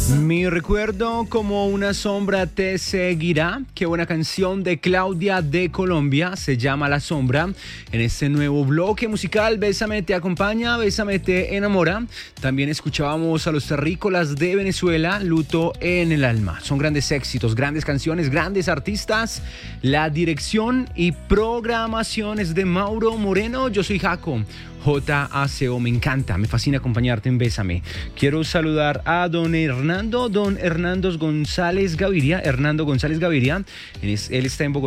Mi recuerdo como una sombra te seguirá. Qué buena canción de Claudia de Colombia, se llama La Sombra. En este nuevo bloque musical, Bésame te acompaña, Bésame te enamora. También escuchábamos a los terrícolas de Venezuela, Luto en el alma. Son grandes éxitos, grandes canciones, grandes artistas. La dirección y programación es de Mauro Moreno. Yo soy Jaco. JACO, me encanta, me fascina acompañarte en Bésame. Quiero saludar a don Hernando González Gaviria. Él está en Bogotá.